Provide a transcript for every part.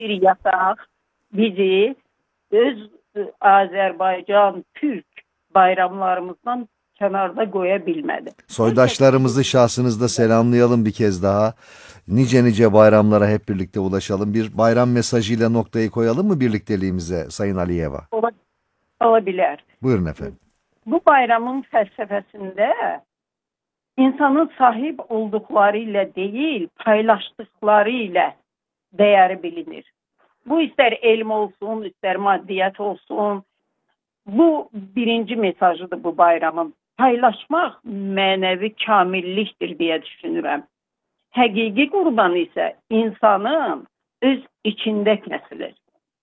bir yasak bizi öz Azerbaycan, Türk bayramlarımızdan kenarda koyabilmedi. Soydaşlarımızı şahsınızda selamlayalım bir kez daha. Nice nice bayramlara hep birlikte ulaşalım. Bir bayram mesajıyla noktayı koyalım mı birlikteliğimize Sayın Aliyeva? Olabilir. Buyurun efendim. Bu bayramın felsefesinde insanın sahip olduklarıyla değil, paylaştıklarıyla değeri bilinir. Bu ister elm olsun, ister maddiyat olsun. Bu birinci mesajıdır bu bayramın. Paylaşmaq mənəvi kamillikdir deyə düşünürəm. Həqiqi qurban isə insanın öz içində kəsilir.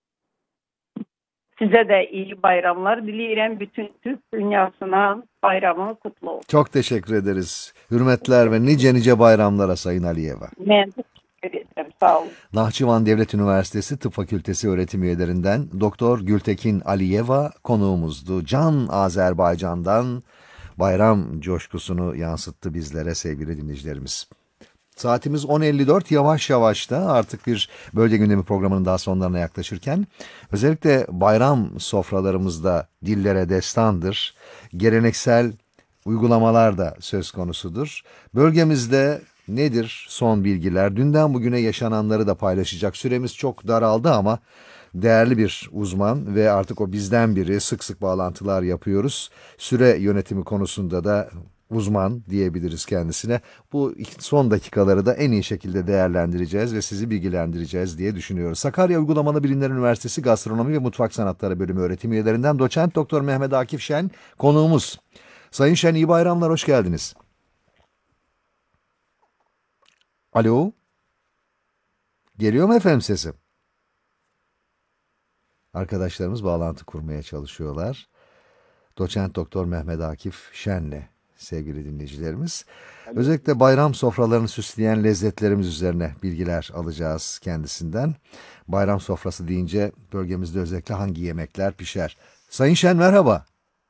Sizə də iyi bayramlar diləyirəm. Bütün Türk dünyasına bayramı kutlu olsun. Çok teşekkür ederiz. Hürmetler ve nice nice bayramlara Sayın Aliyeva. Mən teşekkür ederim. Sağ olun. Nahçıvan Devlet Üniversitesi Tıp Fakültesi öğretim üyelerinden Doktor Gültekin Aliyeva konuğumuzdu. Can Azerbaycan'dan bayram coşkusunu yansıttı bizlere sevgili dinleyicilerimiz. Saatimiz 10.54, yavaş yavaş da artık bir bölge gündemi programının daha sonlarına yaklaşırken özellikle bayram sofralarımızda dillere destandır, geleneksel uygulamalar da söz konusudur. Bölgemizde nedir son bilgiler? Dünden bugüne yaşananları da paylaşacak. Süremiz çok daraldı ama değerli bir uzman ve artık o bizden biri, sık sık bağlantılar yapıyoruz. Süre yönetimi konusunda da uzman diyebiliriz kendisine. Bu son dakikaları da en iyi şekilde değerlendireceğiz ve sizi bilgilendireceğiz diye düşünüyoruz. Sakarya Uygulamalı Bilimler Üniversitesi Gastronomi ve Mutfak Sanatları Bölümü öğretim üyelerinden Doçent Doktor Mehmet Akif Şen konuğumuz. Sayın Şen, iyi bayramlar, hoş geldiniz. Alo? Geliyor mu efendim sesim? Arkadaşlarımız bağlantı kurmaya çalışıyorlar. Doçent Doktor Mehmet Akif Şen'le sevgili dinleyicilerimiz. Özellikle bayram sofralarını süsleyen lezzetlerimiz üzerine bilgiler alacağız kendisinden. Bayram sofrası deyince bölgemizde özellikle hangi yemekler pişer? Sayın Şen, merhaba.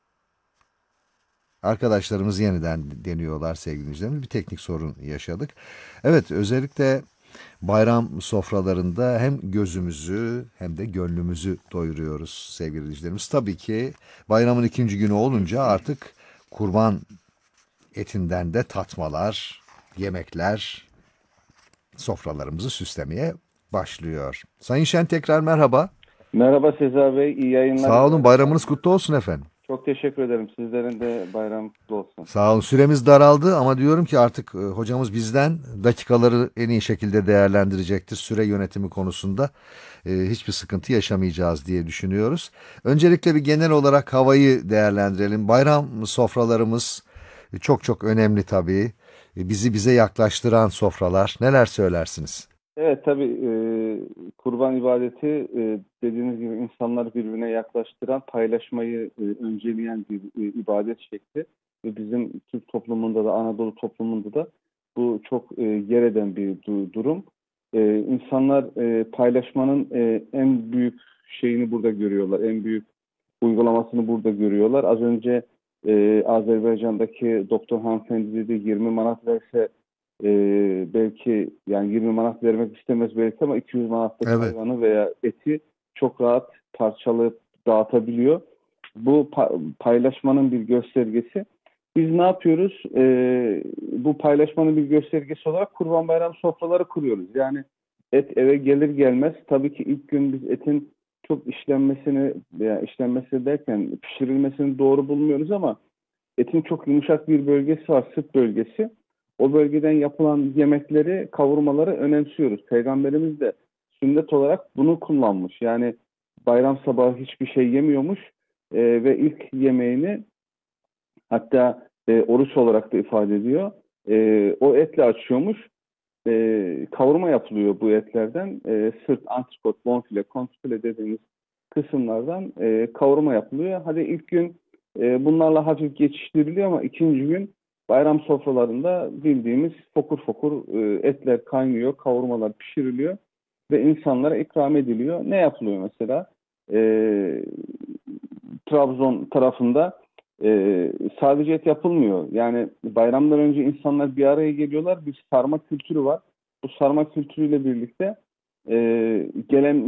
Arkadaşlarımız yeniden deniyorlar sevgili dinleyicilerimiz. Bir teknik sorun yaşadık. Evet, özellikle bayram sofralarında hem gözümüzü hem de gönlümüzü doyuruyoruz sevgili dinleyicilerimiz. Tabii ki bayramın ikinci günü olunca artık kurban etinden de tatmalar, yemekler sofralarımızı süslemeye başlıyor. Sayın Şen, tekrar merhaba. Merhaba Sezar Bey, iyi yayınlar. Sağ olun, bayramınız kutlu olsun efendim. Çok teşekkür ederim. Sizlerin de bayram kutlu olsun. Sağ olun, süremiz daraldı ama diyorum ki artık hocamız bizden dakikaları en iyi şekilde değerlendirecektir. Süre yönetimi konusunda hiçbir sıkıntı yaşamayacağız diye düşünüyoruz. Öncelikle bir genel olarak havayı değerlendirelim. Bayram sofralarımız çok çok önemli tabii. Bize yaklaştıran sofralar. Neler söylersiniz? Evet tabii kurban ibadeti dediğiniz gibi insanları birbirine yaklaştıran, paylaşmayı önceleyen bir ibadet şekli. Ve bizim Türk toplumunda da Anadolu toplumunda da bu çok yer eden bir durum. İnsanlar paylaşmanın en büyük şeyini burada görüyorlar, en büyük uygulamasını burada görüyorlar. Az önce Azerbaycan'daki doktor hanımefendi dedi 20 manat verse belki yani 20 manat vermek istemez belki ama 200 manatlık hayvanı veya eti çok rahat parçalayıp dağıtabiliyor. Bu paylaşmanın bir göstergesi. Biz ne yapıyoruz? Bu paylaşmanın bir göstergesi olarak Kurban Bayramı sofraları kuruyoruz. Yani et eve gelir gelmez tabii ki ilk gün biz etin çok işlenmesini veya işlenmesi derken pişirilmesini doğru bulmuyoruz ama etin çok yumuşak bir bölgesi var, sırt bölgesi. O bölgeden yapılan yemekleri, kavurmaları önemsiyoruz. Peygamberimiz de sünnet olarak bunu kullanmış. Yani bayram sabahı hiçbir şey yemiyormuş ve ilk yemeğini hatta oruç olarak da ifade ediyor. O etle açıyormuş. Kavurma yapılıyor bu etlerden. Sırt, antrikot, bonfile, kontrfile dediğimiz kısımlardan kavurma yapılıyor. Hadi ilk gün bunlarla hafif geçiştiriliyor ama ikinci gün bayram sofralarında bildiğimiz fokur fokur etler kaynıyor, kavurmalar pişiriliyor ve insanlara ikram ediliyor. Ne yapılıyor mesela? Trabzon tarafında sadece et yapılmıyor. Yani bayramdan önce insanlar bir araya geliyorlar. Bir sarma kültürü var. Bu sarma kültürüyle birlikte Gelen